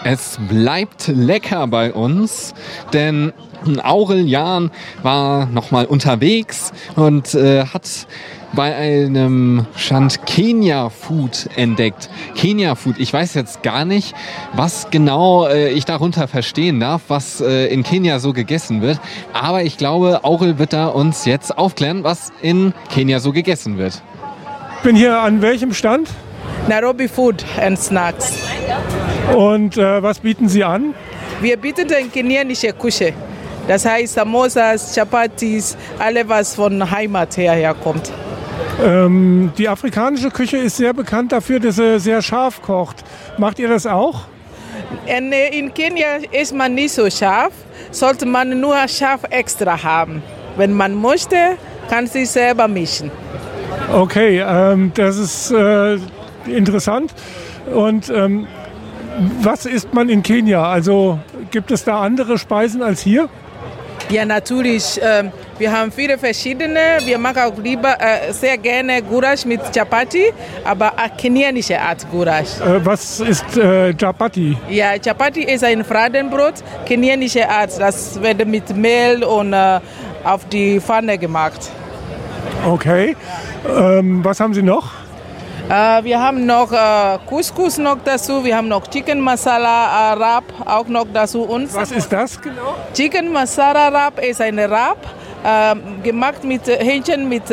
Es bleibt lecker bei uns, denn Aurel Jan war nochmal unterwegs und hat bei einem Stand Kenia Food entdeckt. Kenia Food, ich weiß jetzt gar nicht, was genau ich darunter verstehen darf, was in Kenia so gegessen wird. Aber ich glaube, Aurel wird da uns jetzt aufklären, was in Kenia so gegessen wird. Ich bin hier an welchem Stand? Nairobi Food and Snacks. Und was bieten Sie an? Wir bieten eine kenianische Küche. Das heißt Samosas, Chapatis, alles was von Heimat herkommt. Die afrikanische Küche ist sehr bekannt dafür, dass sie sehr scharf kocht. Macht ihr das auch? In Kenia ist man nicht so scharf, sollte man nur scharf extra haben. Wenn man möchte, kann sie selber mischen. Okay, das ist interessant. Und was isst man in Kenia? Also gibt es da andere Speisen als hier? Ja, natürlich. Wir haben viele verschiedene. Wir machen auch lieber sehr gerne Gulasch mit Chapati, aber kenianische Art Gulasch. Was ist Chapati? Ja, Chapati ist ein Fladenbrot, kenianische Art. Das wird mit Mehl und auf die Pfanne gemacht. Okay. Was haben Sie noch? Wir haben noch Couscous noch dazu, wir haben noch Chicken Masala Wrap auch noch dazu. Und was ist das genau? Chicken Masala Wrap ist eine Wrap, gemacht mit Hähnchen mit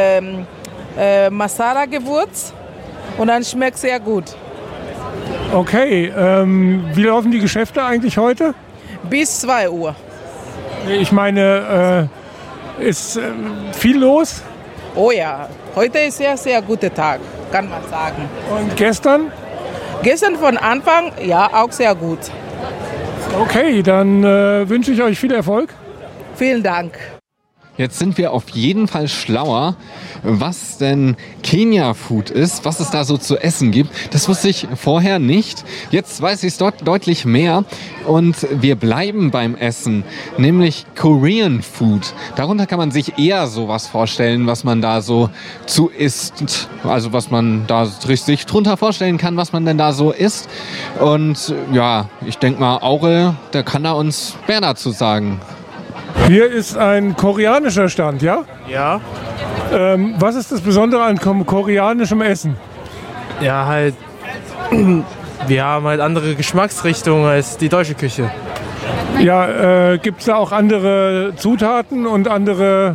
Masala-Gewürz und dann schmeckt sehr gut. Okay, wie laufen die Geschäfte eigentlich heute? Bis 2 Uhr. Ich meine, ist viel los? Oh ja, heute ist sehr, sehr guter Tag, kann man sagen. Und gestern? Gestern von Anfang, ja, auch sehr gut. Okay, dann wünsche ich euch viel Erfolg. Vielen Dank. Jetzt sind wir auf jeden Fall schlauer, was denn Kenia Food ist, was es da so zu essen gibt. Das wusste ich vorher nicht. Jetzt weiß ich es deutlich mehr. Und wir bleiben beim Essen, nämlich Korean Food. Darunter kann man sich eher sowas vorstellen, was man da so zu isst. Also was man da sich drunter vorstellen kann, was man denn da so isst. Und ja, ich denke mal, Aurel, der kann da uns mehr dazu sagen. Hier ist ein koreanischer Stand, ja? Ja. Was ist das Besondere an koreanischem Essen? Ja, halt, wir haben halt andere Geschmacksrichtungen als die deutsche Küche. Ja, gibt es da auch andere Zutaten und andere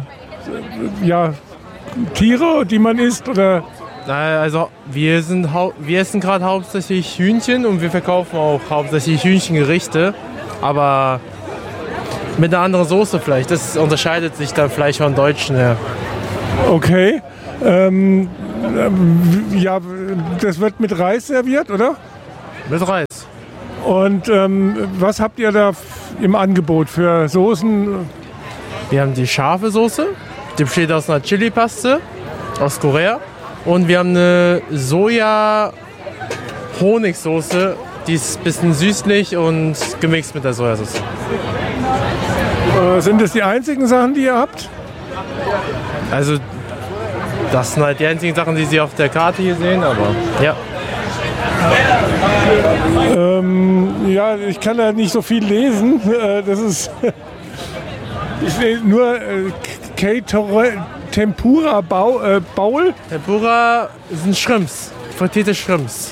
Tiere, die man isst? Oder? Also wir essen gerade hauptsächlich Hühnchen und wir verkaufen auch hauptsächlich Hühnchengerichte, aber mit einer anderen Soße vielleicht. Das unterscheidet sich dann vielleicht von Deutschen her. Okay. Ja, das wird mit Reis serviert, oder? Mit Reis. Und was habt ihr da im Angebot für Soßen? Wir haben die scharfe Soße, die besteht aus einer Chili-Paste aus Korea. Und wir haben eine Soja-Honigsoße, die ist ein bisschen süßlich und gemixt mit der Sojasauce. Sind das die einzigen Sachen, die ihr habt? Also, das sind halt die einzigen Sachen, die Sie auf der Karte hier sehen, aber ja. Ja, ich kann da nicht so viel lesen. Das ist. Ich sehe nur Tempura Bowl. Tempura sind Shrimps, frittierte Shrimps.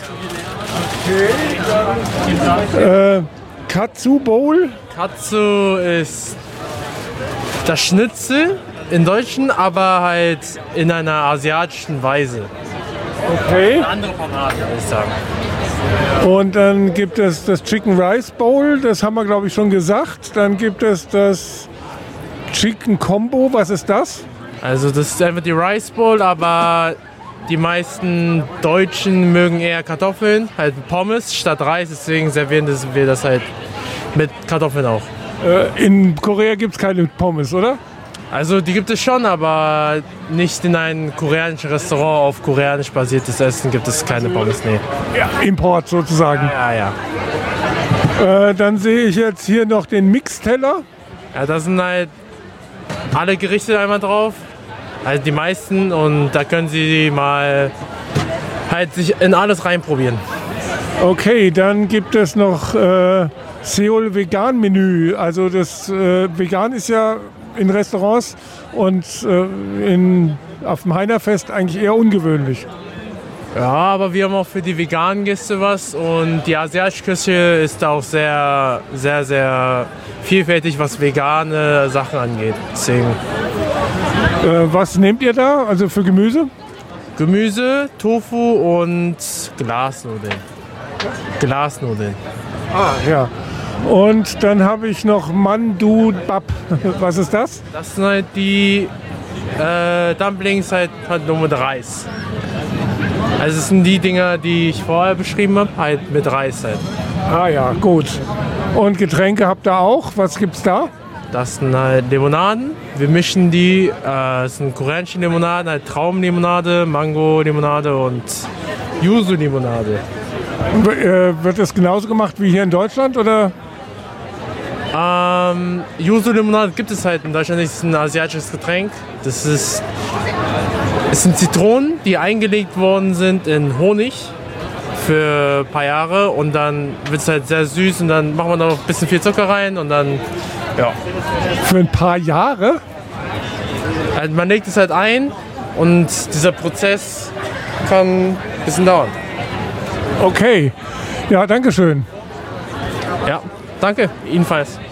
Okay. Katsu Bowl. Katsu ist das Schnitzel in Deutschen, aber halt in einer asiatischen Weise. Okay. Eine andere Formate, würde ich sagen. Und dann gibt es das Chicken Rice Bowl, das haben wir glaube ich schon gesagt. Dann gibt es das Chicken Combo, was ist das? Also das ist einfach die Rice Bowl, aber die meisten Deutschen mögen eher Kartoffeln, halt Pommes statt Reis, deswegen servieren wir das halt mit Kartoffeln auch. In Korea gibt es keine Pommes, oder? Also die gibt es schon, aber nicht in einem koreanischen Restaurant auf koreanisch basiertes Essen gibt es keine Pommes, nee. Ja, Import sozusagen. Ja. Dann sehe ich jetzt hier noch den Mixteller. Ja, da sind halt alle Gerichte einmal drauf, also die meisten, und da können Sie mal halt sich in alles reinprobieren. Okay, dann gibt es noch Seoul Vegan Menü. Also das Vegan ist ja in Restaurants und auf dem Heinerfest eigentlich eher ungewöhnlich. Ja, aber wir haben auch für die veganen Gäste was und die asiatische Küche ist da auch sehr, sehr, sehr vielfältig, was vegane Sachen angeht. Deswegen. Was nehmt ihr da, also für Gemüse? Gemüse, Tofu und Glasnudeln. Glasnudeln. Ah, ja. Und dann habe ich noch Mandu Bap. Was ist das? Das sind halt die Dumplings halt nur mit Reis. Also es sind die Dinger, die ich vorher beschrieben habe, halt mit Reis halt. Ah ja, gut. Und Getränke habt ihr auch? Was gibt's da? Das sind halt Limonaden. Wir mischen die. Es sind koreanische Limonaden, halt Traumlimonade, Mango-Limonade und Yuzu-Limonade. Wird das genauso gemacht wie hier in Deutschland, oder? Yuzu-Limonade gibt es halt in Deutschland nicht. Das ist ein asiatisches Getränk. Es sind Zitronen, die eingelegt worden sind in Honig für ein paar Jahre. Und dann wird es halt sehr süß und dann machen wir da noch ein bisschen viel Zucker rein und dann, ja. Für ein paar Jahre? Also man legt es halt ein und dieser Prozess kann ein bisschen dauern. Okay. Ja, danke schön. Ja, danke, ebenfalls.